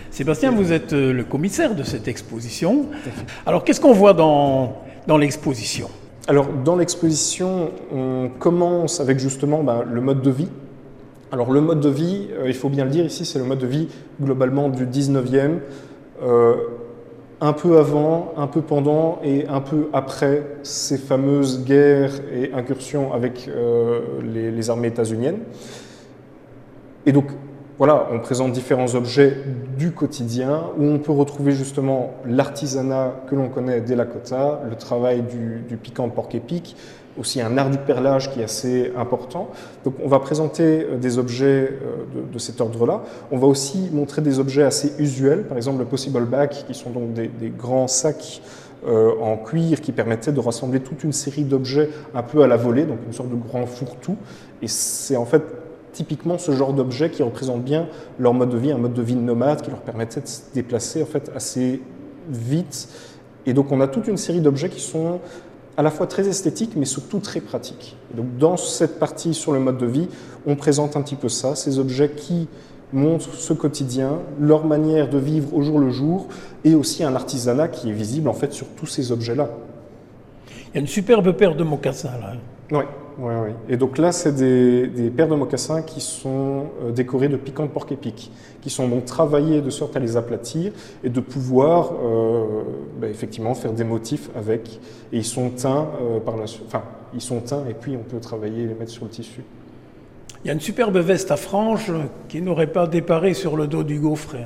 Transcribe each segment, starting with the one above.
Sébastien, vous êtes le commissaire de cette exposition. Alors, qu'est-ce qu'on voit dans l'exposition? Alors, dans l'exposition, on commence avec justement le mode de vie. Alors, le mode de vie, il faut bien le dire ici, c'est le mode de vie globalement du 19e, un peu avant, un peu pendant et un peu après ces fameuses guerres et incursions avec les armées états-uniennes. Et donc, voilà, on présente différents objets du quotidien où on peut retrouver justement l'artisanat que l'on connaît des Lakota, le travail du piquant de porc-épic, aussi un art du perlage qui est assez important. Donc on va présenter des objets de cet ordre-là. On va aussi montrer des objets assez usuels, par exemple le Possible Bag, qui sont donc des grands sacs en cuir qui permettaient de rassembler toute une série d'objets un peu à la volée, donc une sorte de grand fourre-tout. Et c'est en fait typiquement ce genre d'objets qui représente bien leur mode de vie, un mode de vie nomade qui leur permettait de se déplacer en fait assez vite. Et donc on a toute une série d'objets qui sont à la fois très esthétiques mais surtout très pratiques. Et donc dans cette partie sur le mode de vie, on présente un petit peu ça, ces objets qui montrent ce quotidien, leur manière de vivre au jour le jour et aussi un artisanat qui est visible en fait sur tous ces objets-là. Il y a une superbe paire de mocassins là. Oui. Et donc là, c'est des paires de mocassins qui sont décorés de piquants de porc-épic, qui sont donc travaillés de sorte à les aplatir et de pouvoir effectivement faire des motifs avec. Et ils sont teints ils sont teints et puis on peut travailler et les mettre sur le tissu. Il y a une superbe veste à franges qui n'aurait pas déparé sur le dos du gaufret.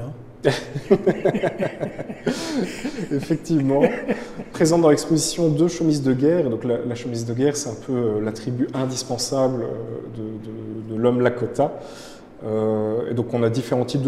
Effectivement. Présente dans l'exposition deux chemises de guerre. Donc la chemise de guerre, c'est un peu l'attribut indispensable de l'homme Lakota. Et donc on a différents types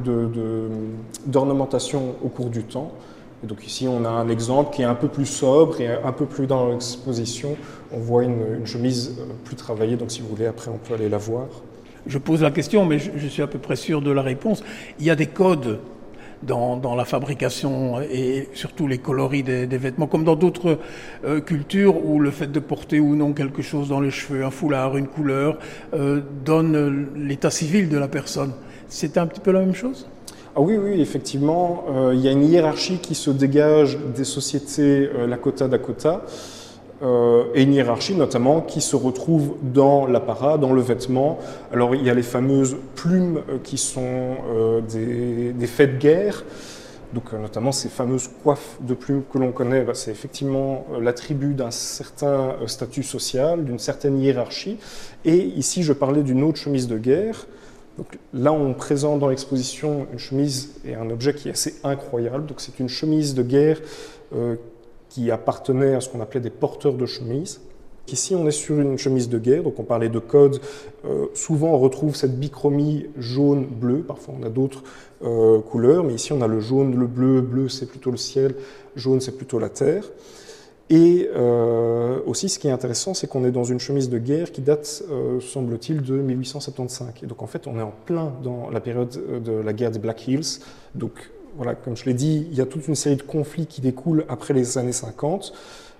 d'ornementation au cours du temps. Et donc ici on a un exemple qui est un peu plus sobre et un peu plus dans l'exposition. On voit une chemise plus travaillée, donc si vous voulez après on peut aller la voir. Je pose la question, mais je suis à peu près sûr de la réponse. Il y a des codes dans la fabrication et surtout les coloris des vêtements, comme dans d'autres cultures où le fait de porter ou non quelque chose dans les cheveux, un foulard, une couleur, donne l'état civil de la personne. C'est un petit peu la même chose ? Ah oui, effectivement. Il y a une hiérarchie qui se dégage des sociétés Lakota-Dakota. Et une hiérarchie notamment qui se retrouve dans l'apparat, dans le vêtement. Alors il y a les fameuses plumes qui sont des faits de guerre, donc notamment ces fameuses coiffes de plumes que l'on connaît, c'est effectivement l'attribut d'un certain statut social, d'une certaine hiérarchie. Et ici je parlais d'une autre chemise de guerre. Donc là on présente dans l'exposition une chemise et un objet qui est assez incroyable. Donc c'est une chemise de guerre qui appartenait à ce qu'on appelait des porteurs de chemises. Ici, on est sur une chemise de guerre, donc on parlait de code. Souvent, on retrouve cette bichromie jaune-bleu. Parfois, on a d'autres couleurs, mais ici, on a le jaune, le bleu. Bleu, c'est plutôt le ciel. Jaune, c'est plutôt la terre. Et aussi, ce qui est intéressant, c'est qu'on est dans une chemise de guerre qui date, semble-t-il, de 1875. Et donc, en fait, on est en plein dans la période de la guerre des Black Hills. Donc, voilà, comme je l'ai dit, il y a toute une série de conflits qui découlent après les années 50,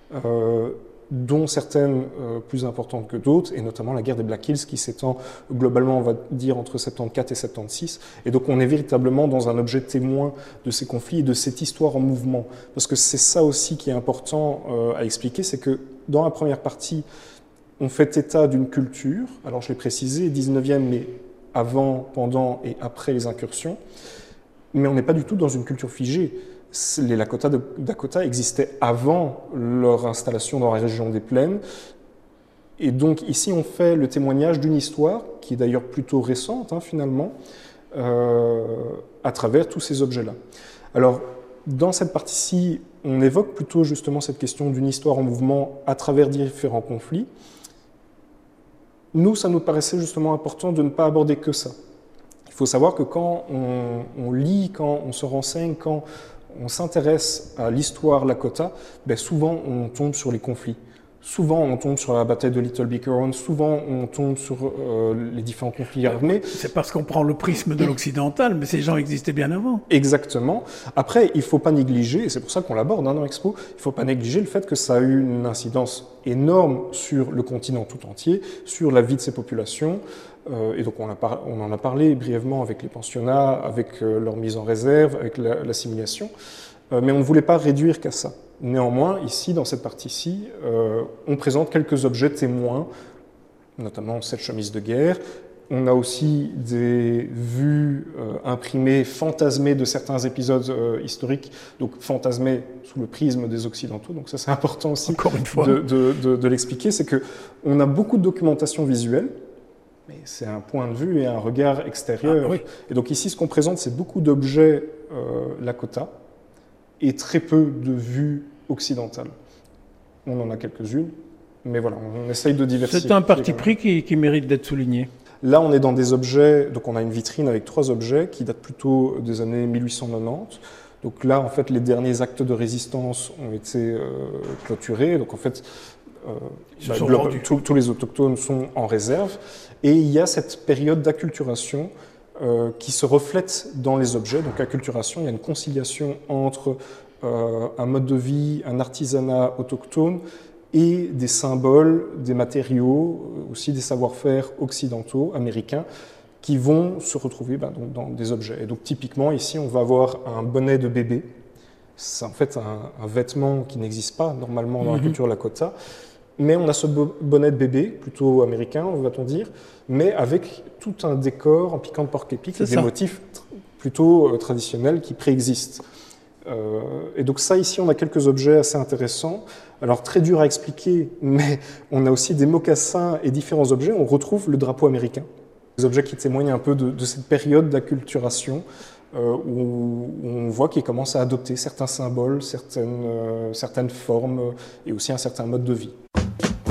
dont certaines plus importantes que d'autres, et notamment la guerre des Black Hills qui s'étend globalement, on va dire, entre 74 et 76. Et donc on est véritablement dans un objet témoin de ces conflits et de cette histoire en mouvement. Parce que c'est ça aussi qui est important à expliquer, c'est que dans la première partie, on fait état d'une culture, alors je l'ai précisé, 19e, mais avant, pendant et après les incursions. Mais on n'est pas du tout dans une culture figée. Les Lakota existaient avant leur installation dans la région des plaines. Et donc ici, on fait le témoignage d'une histoire, qui est d'ailleurs plutôt récente finalement, à travers tous ces objets-là. Alors, dans cette partie-ci, on évoque plutôt justement cette question d'une histoire en mouvement à travers différents conflits. Nous, ça nous paraissait justement important de ne pas aborder que ça. Il faut savoir que quand on lit, quand on se renseigne, quand on s'intéresse à l'histoire Lakota, souvent on tombe sur les conflits, Souvent, on tombe sur la bataille de Little Bighorn, souvent, on tombe sur les différents conflits armés. C'est parce qu'on prend le prisme de l'occidental, mais ces gens existaient bien avant. Exactement. Après, il ne faut pas négliger, et c'est pour ça qu'on l'aborde dans Expo, il ne faut pas négliger le fait que ça a eu une incidence énorme sur le continent tout entier, sur la vie de ces populations. Et donc, on en a parlé brièvement avec les pensionnats, avec leur mise en réserve, avec l'assimilation. Mais on ne voulait pas réduire qu'à ça. Néanmoins, ici, dans cette partie-ci, on présente quelques objets témoins, notamment cette chemise de guerre. On a aussi des vues imprimées, fantasmées de certains épisodes historiques, donc fantasmées sous le prisme des Occidentaux. Donc ça, c'est important aussi encore une fois de l'expliquer. C'est qu'on a beaucoup de documentation visuelle, mais c'est un point de vue et un regard extérieur. Ah, oui. Et donc ici, ce qu'on présente, c'est beaucoup d'objets Lakota, et très peu de vues occidentales. On en a quelques-unes, mais voilà, on essaye de diversifier. C'est un parti pris qui mérite d'être souligné. Là, on est dans des objets, donc on a une vitrine avec 3 objets qui datent plutôt des années 1890. Donc là, en fait, les derniers actes de résistance ont été clôturés. Donc en fait, tous les autochtones sont en réserve. Et il y a cette période d'acculturation qui se reflète dans les objets. Donc acculturation, il y a une conciliation entre un mode de vie, un artisanat autochtone et des symboles, des matériaux, aussi des savoir-faire occidentaux, américains, qui vont se retrouver donc, dans des objets. Et donc typiquement, ici, on va avoir un bonnet de bébé. C'est en fait un vêtement qui n'existe pas normalement dans la culture Lakota, mais on a ce bonnet de bébé, plutôt américain, va-t-on dire, mais avec tout un décor en piquant de porc-épic et des motifs plutôt traditionnels qui préexistent. Et donc ça, ici, on a quelques objets assez intéressants. Alors, très dur à expliquer, mais on a aussi des mocassins et différents objets. On retrouve le drapeau américain. Des objets qui témoignent un peu de cette période d'acculturation où on voit qu'ils commencent à adopter certains symboles, certaines formes et aussi un certain mode de vie.